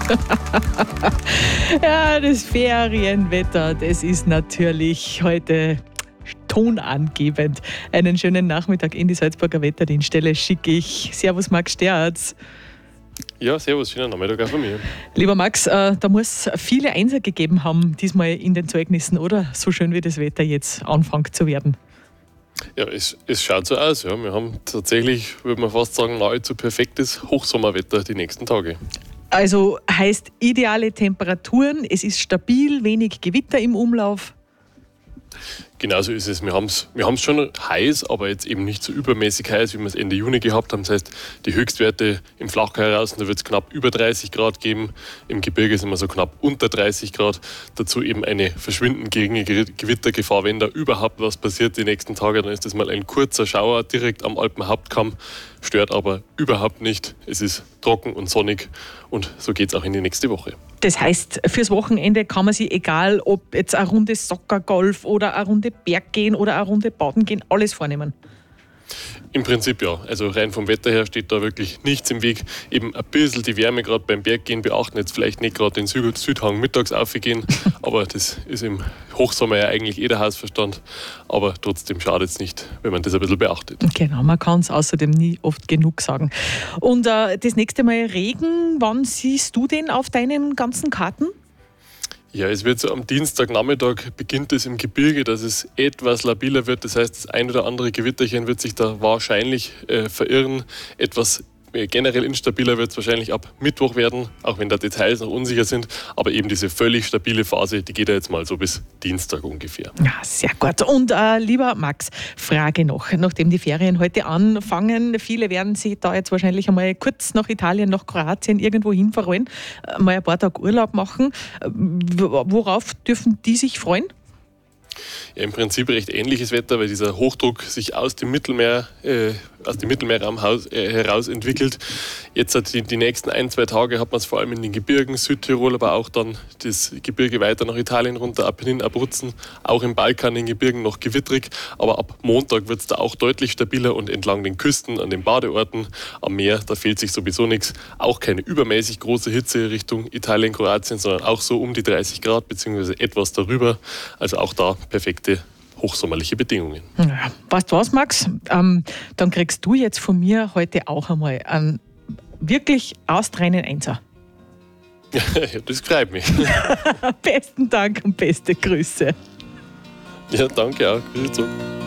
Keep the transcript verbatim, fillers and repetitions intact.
Ja, das Ferienwetter, das ist natürlich heute tonangebend. Einen schönen Nachmittag in die Salzburger Wetterdienststelle schicke ich. Servus Max Sterz. Ja, servus, schönen Nachmittag auch von mir. Lieber Max, äh, da muss es viele Einser gegeben haben diesmal in den Zeugnissen, oder? So schön wie das Wetter jetzt anfängt zu werden. Ja, es, es schaut so aus. Ja. Wir haben tatsächlich, würde man fast sagen, nahezu perfektes Hochsommerwetter die nächsten Tage. Also heißt ideale Temperaturen, es ist stabil, wenig Gewitter im Umlauf. Genauso ist es. Wir haben es wir haben's schon heiß, aber jetzt eben nicht so übermäßig heiß, wie wir es Ende Juni gehabt haben. Das heißt, die Höchstwerte im Flachkau heraus, da wird es knapp über dreißig Grad geben. Im Gebirge sind wir so knapp unter dreißig Grad. Dazu eben eine verschwindend geringe Gewittergefahr. Wenn da überhaupt was passiert die nächsten Tage, dann ist das mal ein kurzer Schauer direkt am Alpenhauptkamm. Stört aber überhaupt nicht. Es ist trocken und sonnig und so geht es auch in die nächste Woche. Das heißt, fürs Wochenende kann man sich, egal ob jetzt eine Runde Soccer-Golf oder eine Runde Berg gehen oder eine Runde Baden gehen, alles vornehmen. Im Prinzip ja. Also rein vom Wetter her steht da wirklich nichts im Weg. Eben ein bisschen die Wärme gerade beim Berggehen beachten. Jetzt vielleicht nicht gerade den Süd- Südhang mittags aufgehen, aber das ist im Hochsommer ja eigentlich eh der Hausverstand. Aber trotzdem schadet es nicht, wenn man das ein bisschen beachtet. Genau, man kann es außerdem nie oft genug sagen. Und äh, das nächste Mal Regen, wann siehst du den auf deinen ganzen Karten? Ja, es wird so am Dienstagnachmittag beginnt es im Gebirge, dass es etwas labiler wird. Das heißt, das ein oder andere Gewitterchen wird sich da wahrscheinlich äh, verirren. Etwas äh, generell instabiler wird es wahrscheinlich ab Mittwoch werden, auch wenn da Details noch unsicher sind. Aber eben diese völlig stabile Phase, die geht ja jetzt mal so bis Dienstag ungefähr. Ja, sehr gut. Und äh, lieber Max, Frage noch, nachdem die Ferien heute anfangen, viele werden sich da jetzt wahrscheinlich einmal kurz nach Italien, nach Kroatien irgendwo hinfahren, äh, mal ein paar Tage Urlaub machen. Worauf dürfen die sich freuen? Ja, im Prinzip recht ähnliches Wetter, weil dieser Hochdruck sich aus dem Mittelmeer, äh, aus dem Mittelmeerraum äh, heraus entwickelt. Jetzt hat die, die nächsten ein, zwei Tage hat man es vor allem in den Gebirgen, Südtirol, aber auch dann das Gebirge weiter nach Italien runter, Apennin, Abruzzen, auch im Balkan, in den Gebirgen noch gewitterig. Aber ab Montag wird es da auch deutlich stabiler und entlang den Küsten, an den Badeorten, am Meer, da fehlt sich sowieso nichts. Auch keine übermäßig große Hitze Richtung Italien, Kroatien, sondern auch so um die dreißig Grad beziehungsweise etwas darüber. Also auch da perfekte hochsommerliche Bedingungen. Ja, weißt du was, Max? Ähm, dann kriegst du jetzt von mir heute auch einmal einen wirklich astreinen Einser. Ja, das freut mich. Besten Dank und beste Grüße. Ja, danke auch. Grüße zurück.